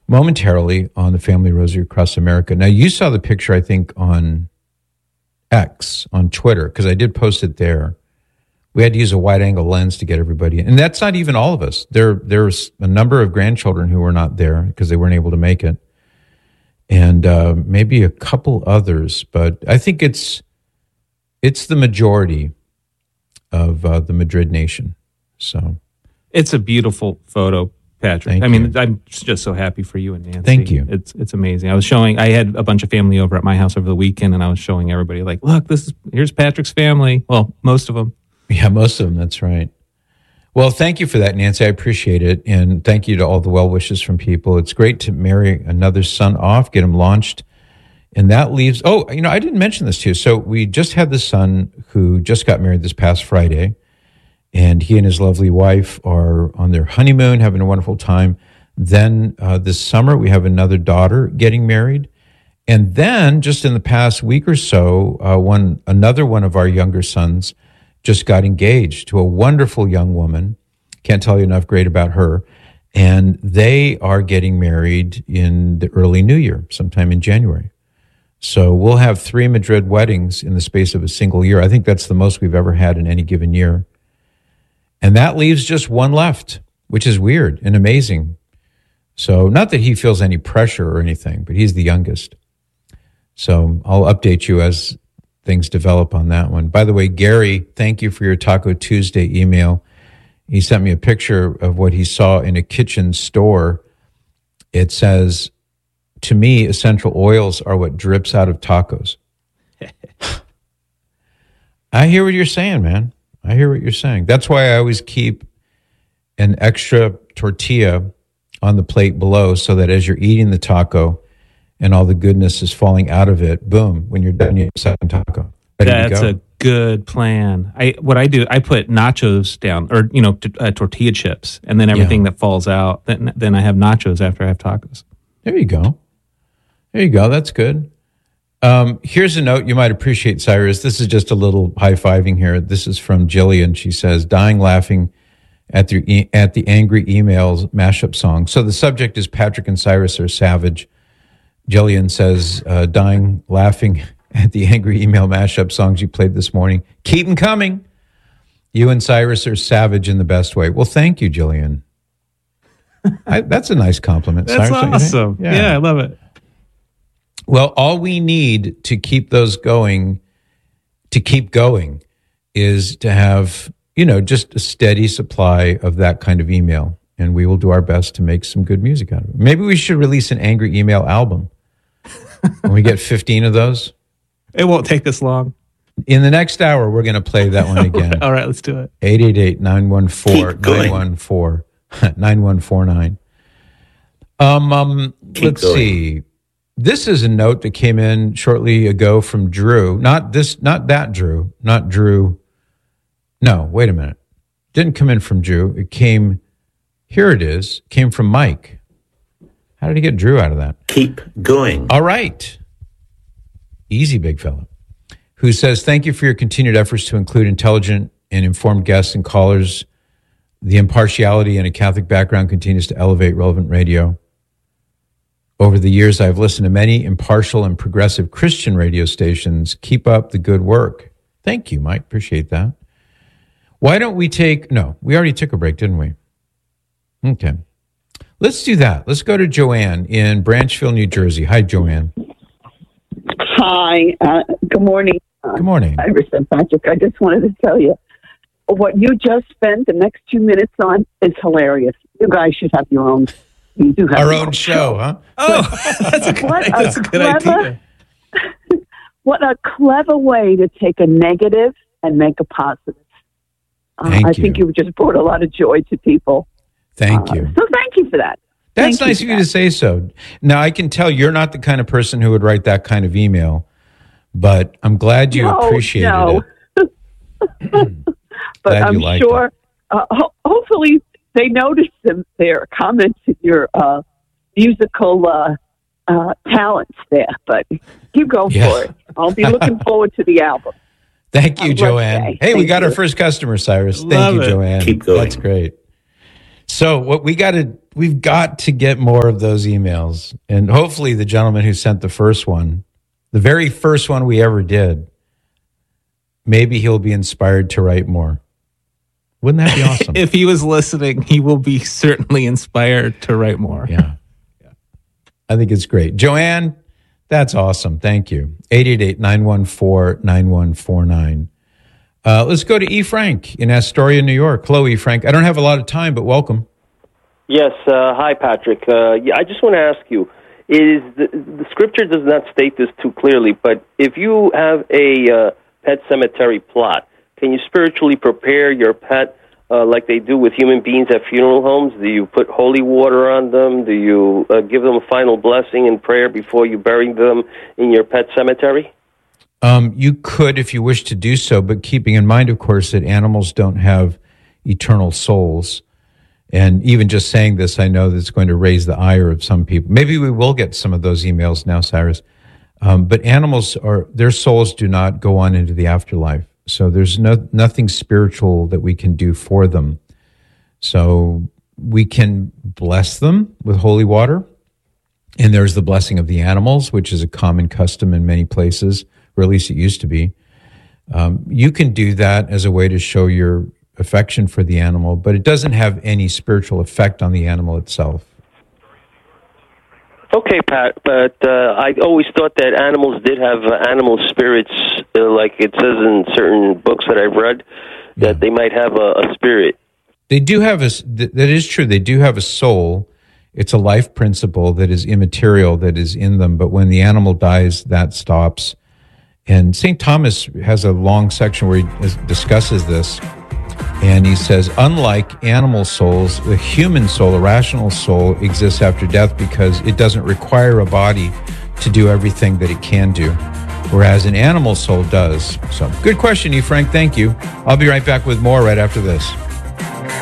momentarily on the Family Rosary Across America. Now, you saw the picture, I think, on X, on Twitter, because I did post it there. We had to use a wide-angle lens to get everybody in. And that's not even all of us. There's a number of grandchildren who were not there because they weren't able to make it. And maybe a couple others. But I think it's the majority of the Madrid nation. So it's a beautiful photo, Patrick. Thank you. I'm just so happy for you and Nancy. Thank you. It's amazing. I had a bunch of family over at my house over the weekend, and I was showing everybody, like, look, here's Patrick's family. Well, most of them. Yeah, most of them. That's right. Well, thank you for that, Nancy. I appreciate it. And thank you to all the well wishes from people. It's great to marry another son off, get him launched. And that leaves, I didn't mention this too. So we just had the son who just got married this past Friday. And he and his lovely wife are on their honeymoon, having a wonderful time. Then this summer, we have another daughter getting married. And then just in the past week or so, another one of our younger sons just got engaged to a wonderful young woman. Can't tell you enough great about her. And they are getting married in the early new year, sometime in January. So we'll have 3 Madrid weddings in the space of a single year. I think that's the most we've ever had in any given year. And that leaves just one left, which is weird and amazing. So not that he feels any pressure or anything, but he's the youngest. So I'll update you as things develop on that one. By the way, Gary, thank you for your Taco Tuesday email. He sent me a picture of what he saw in a kitchen store. It says, to me, essential oils are what drips out of tacos. I hear what you're saying, man. I hear what you're saying. That's why I always keep an extra tortilla on the plate below so that as you're eating the taco and all the goodness is falling out of it, boom, when you're done, you have a second taco. That's a good plan. What I do, I put nachos down, or tortilla chips, and then everything that falls out. Then I have nachos after I have tacos. There you go. That's good. Here's a note you might appreciate, Cyrus. This is just a little high-fiving here. This is from Jillian. She says, dying laughing at the angry emails mashup song. So the subject is Patrick and Cyrus are savage. Jillian says, dying laughing at the angry email mashup songs you played this morning. Keep them coming. You and Cyrus are savage in the best way. Well, thank you, Jillian. That's a nice compliment. That's Cyrus, awesome. Yeah, I love it. Well, all we need to keep those going, is to have, just a steady supply of that kind of email. And we will do our best to make some good music out of it. Maybe we should release an angry email album. When we get 15 of those. It won't take this long. In the next hour, we're going to play that one again. All right, let's do it. 888-914-9149. Let's see. This is a note that came in shortly ago from Drew. Not that Drew. Not Drew. No, wait a minute. Didn't come in from Drew. It came, here it is, came from Mike. How did he get Drew out of that? Keep going. All right. Easy, big fella. Who says, thank you for your continued efforts to include intelligent and informed guests and callers. The impartiality in a Catholic background continues to elevate relevant radio. Over the years, I've listened to many impartial and progressive Christian radio stations. Keep up the good work. Thank you, Mike. Appreciate that. Why don't we we already took a break, didn't we? Okay. Let's do that. Let's go to Joanne in Branchville, New Jersey. Hi, Joanne. Hi. Good morning. Good morning. Iris and Patrick. I just wanted to tell you, what you just spent the next 2 minutes on is hilarious. You guys should have your own. You do have our own show, huh? Oh, that's a good idea. What a clever way to take a negative and make a positive. I think you just brought a lot of joy to people. Thank you. So thank you for that. That's nice of you to say so. Now, I can tell you're not the kind of person who would write that kind of email, but I'm glad you appreciated it. But I'm sure, hopefully, they noticed their comments in your musical talents there. But you go for it. I'll be looking forward to the album. Thank you, Joanne. Hey, we got our first customer, Cyrus. Thank you, Joanne. Keep going. That's great. So we've got to get more of those emails. And hopefully the gentleman who sent the first one, the very first one we ever did, maybe he'll be inspired to write more. Wouldn't that be awesome? If he was listening, he will be certainly inspired to write more. Yeah. I think it's great. Joanne, that's awesome. Thank you. 888-914-9149. Let's go to E. Frank in Astoria, New York. Hello, E. Frank. I don't have a lot of time, but welcome. Yes. Hi, Patrick. I just want to ask you, the scripture does not state this too clearly, but if you have a pet cemetery plot, can you spiritually prepare your pet like they do with human beings at funeral homes? Do you put holy water on them? Do you give them a final blessing and prayer before you bury them in your pet cemetery? You could if you wish to do so, but keeping in mind, of course, that animals don't have eternal souls. And even just saying this, I know that's going to raise the ire of some people. Maybe we will get some of those emails now, Cyrus. But animals, their souls do not go on into the afterlife. So there's nothing spiritual that we can do for them. So we can bless them with holy water. And there's the blessing of the animals, which is a common custom in many places, or at least it used to be. You can do that as a way to show your affection for the animal, but it doesn't have any spiritual effect on the animal itself. Okay, Pat, but I always thought that animals did have animal spirits, like it says in certain books that I've read, that they might have a spirit. They do have that is true. They do have a soul. It's a life principle that is immaterial, that is in them. But when the animal dies, that stops. And St. Thomas has a long section where he discusses this. And he says, unlike animal souls, the human soul, a rational soul, exists after death because it doesn't require a body to do everything that it can do, whereas an animal soul does. So, good question, E. Frank. Thank you. I'll be right back with more right after this.